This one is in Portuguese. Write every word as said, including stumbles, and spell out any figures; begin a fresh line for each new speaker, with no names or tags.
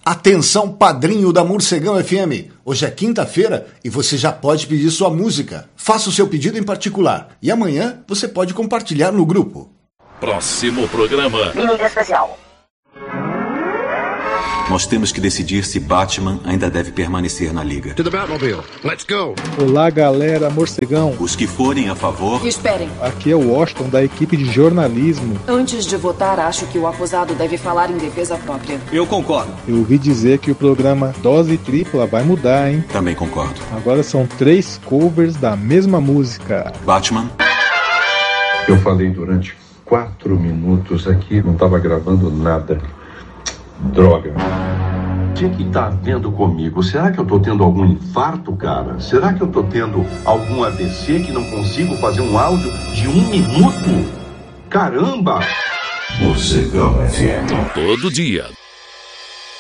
Atenção, padrinho da Morcegão F M. Hoje é quinta-feira e você já pode pedir sua música. Faça o seu pedido em particular e amanhã você pode compartilhar no grupo.
Próximo programa.
Mini especial.
Nós temos que decidir se Batman ainda deve permanecer na Liga.
To the Batmobile. Let's go.
Olá, galera, Morcegão.
Os que forem a favor...
Esperem.
Aqui é o Washington, da equipe de jornalismo.
Antes de votar, acho que o acusado deve falar em defesa própria.
Eu concordo.
Eu ouvi dizer que o programa Dose Tripla vai mudar, hein?
Também concordo.
Agora são três covers da mesma música.
Batman.
Eu falei durante quatro minutos aqui, não estava gravando nada. Droga.
O que que tá havendo comigo? Será que eu tô tendo algum infarto, cara? Será que eu tô tendo algum A V C que não consigo fazer um áudio de um minuto? Caramba!
Morcegão F M. Todo dia,